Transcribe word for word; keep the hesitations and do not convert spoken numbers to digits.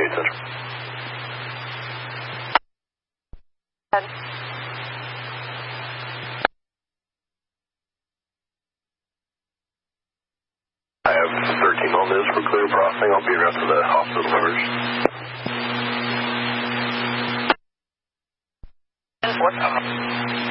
twenty-eight Central. I have thirteen on this for clear processing. I'll be around to the hospital first. What's up?